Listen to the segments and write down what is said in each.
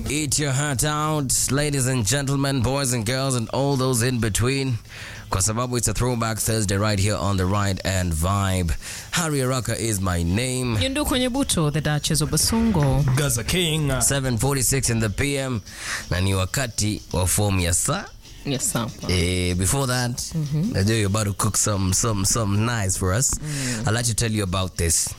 Eat your heart out, ladies and gentlemen, boys and girls, and all those in between. Kwa sababu it's a throwback Thursday right here on the Ride and Vibe. Harry Araka is my name. Yundu kwenye buto, the Duchess of Basongo. Gaza King. 7:46 in the PM. Na ni wakati wa form ya saa. Yes, sir. Before that, I know you're about to cook some nice for us. I'd like to tell you about this.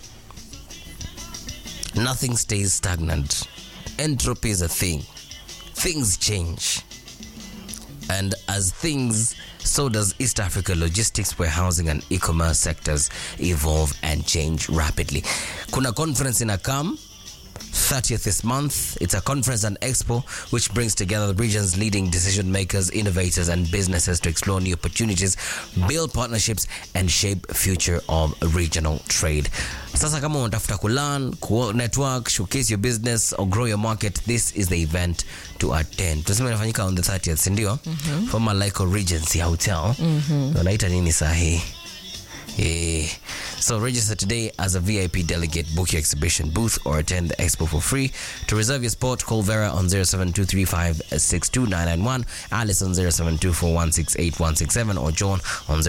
Nothing stays stagnant. Entropy is a thing. Things change. And as things, so does East Africa logistics, warehousing and e-commerce sectors evolve and change rapidly. Kuna conference in Akam, 30th this month. It's a conference and expo which brings together the region's leading decision makers, innovators and businesses to explore new opportunities, build partnerships and shape future of regional trade. Sasa kama unatafuta kulearn, network, showcase your business or grow your market, this is the event to attend. Tuseme inafanyika on the 30th, ndio? Former Lyco Regency Hotel. Wanaita nini sahi? So register today as a VIP delegate, book your exhibition booth or attend the expo for free. To reserve your spot, call Vera on 0723562991, Alice on 0724168167 or John on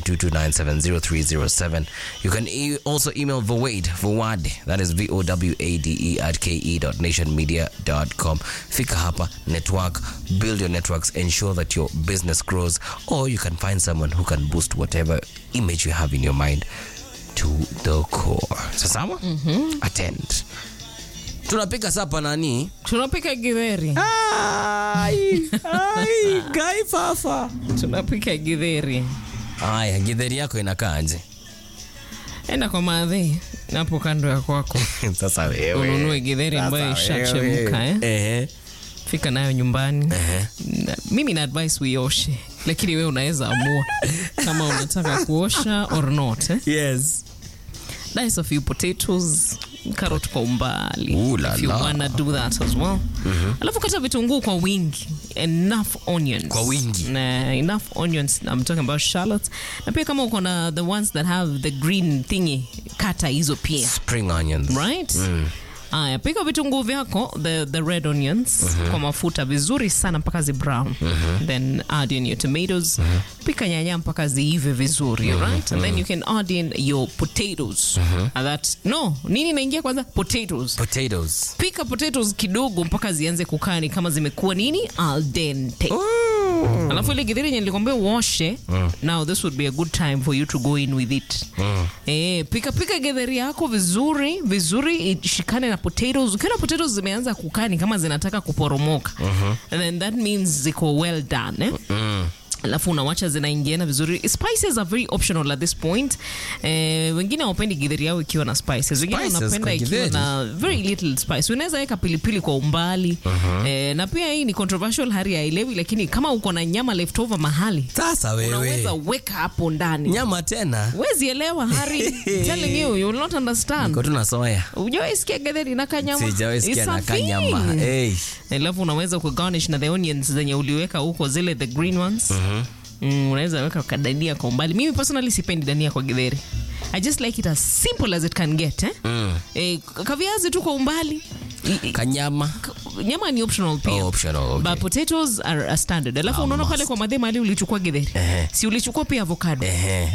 0722970307. You can also email Vowade, that is VOWADE @ke.nationmedia.com. Fika hapa, network, build your networks, ensure that your business grows, or you can find someone who can boost whatever image you have in your mind to the core. Sasa attend. Tunapika sapa nani? Tunapika githeri. Ai, gai fafa. Tunapika githeri. Aya, githeri yako inakaaje? Enda kwa madhi, napo kando ya kwako. Sasa wewe. Ununue githeri ambayo ishachemka, Fika nayo nyumbani. Mimi na advice uioshe, lakini wewe unaweza amua kama unataka kuosha or not. Yes. Dice a few potatoes, carrot kwa umbali. If you wanna do that as well. Alafu kata vitunguu kwa wingi, enough onions. Kwa wingi. Enough onions. I'm talking about shallots. Na pia kama uko na the ones that have the green thingy, kata hizo pia. Spring onions. Right? Aya, pika vitunguu vyako, the red onions, kwa mafuta vizuri sana mpaka zi brown. Then add in your tomatoes. Pika nyanya mpaka ziive vizuri, right? And then you can add in your potatoes. Nini naingia kwanza? Potatoes. Pika potatoes kidogo mpaka zianze kukani kama zimekuwa nini? Al dente. Alafu ile githeri nilikwambia uoshe. Now this would be a good time for you to go in with it. Pika githeri yako vizuri ishikane na potatoes. Ukiona potatoes zimeanza kukani kama zinataka kuporomoka. And then that means ziko well done. Alafu unawacha zinaingiana vizuri. Spices are very optional at this point. Wengine hawapendi githeri yao ikiwa na spices. Wengine wanapenda ikiwa na very little spice. Unaweza weka pilipili kwa umbali. Na pia hii ni controversial, Hari haielewi, lakini kama uko na nyama leftover mahali, sasa wewe unaweza weka hapo ndani. Nyama tena. Wezi elewa, Hari. Telling you will not understand. Niko tuna soya. Unajua isikia githeri na kanyama. Sijaisikia na kanyama. Alafu unaweza kugarnish na the onions zenye uliweka huko, zile the green ones. Unaweza weka kadania kwa umbali. Mimi personally sipendi dania kwa githeri. I just like it as simple as it can get. Kaviazi tu kwa umbali. Kanyama. Nyama ni optional pia. Optional, okay. But potatoes are a standard. Alafu unaona pale kwa madhe mali ulichukua githeri. Si ulichukua pia avocado.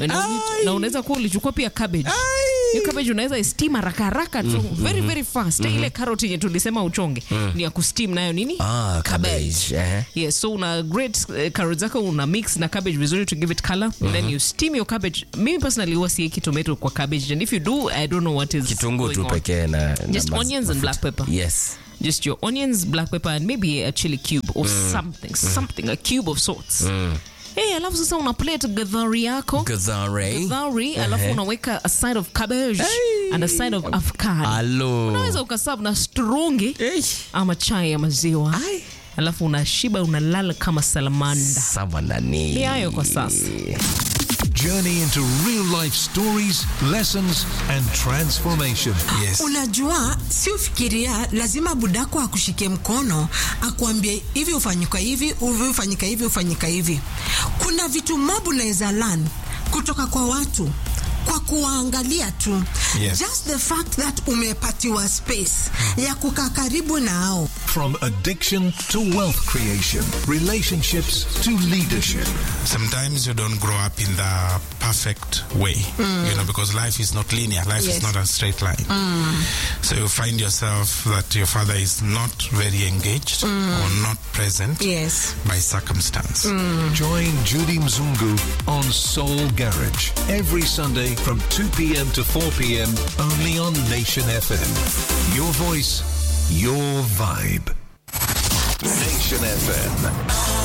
Na unaweza kuwa ulichukua pia cabbage. Hiyo cabbage unaweza steam haraka tu. Very very fast. Ile carrot yenye tulisema uchonge ni ya kusteam nayo nini? Cabbage. Yes, so una grate carrots zako, una mix na cabbage vizuri to give it color. Then you steam your cabbage. Mimi personally huwa sieki tomato kwa cabbage, and if you do, I don't know what is kitunguu tu pekee na just onions and black pepper. Yes. Just your onions, black pepper and maybe a chili cube or something, a cube of sorts. Alafu sasa una plate githeri yako. Githeri, alafu unaweka a side of cabbage and a side of avocado. Unaweza ukaserve na strungi ama chai ya maziwa. Alafu unashiba, unalala kama salamanda. Sawa nani. Hayo kwa sasa. Journey into real life stories, lessons and transformation. Yes. Unajua, si ufikiria lazima budako akushike mkono, akuambie hivi ufanyika hivi, ufanyika hivi. Kuna vitu mob unaweza learn kutoka kwa watu kwa kuangalia tu. Yes. Just the fact that umepatiwa space ya kukaa karibu nao. From addiction to wealth creation, relationships to leadership. Sometimes you don't grow up in the perfect way, because life is not linear. Life is not a straight line. So you find yourself that your father is not very engaged or not present by circumstance. Join Judy Mzungu on Soul Garage every Sunday from 2 p.m. to 4 p.m. only on Nation FM. Your voice, your vibe. Nation FM.